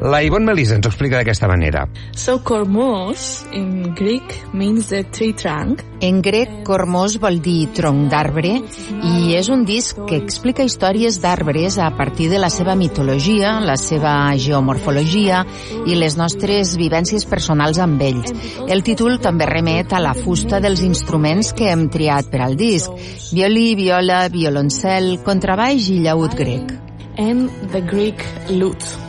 La Ivonne Melisa ens ho explica d'aquesta manera. So kormos in Greek means the tree trunk. En grec, kormos vol dir tronc d'arbre i és un disc que explica històries d'arbres a partir de la seva mitologia, la seva geomorfologia i les nostres vivències personals amb ells. El títol també remet a la fusta dels instruments que hem triat per al disc: violí, viola, violoncel, contrabaix i llaüt grec. And the Greek lute.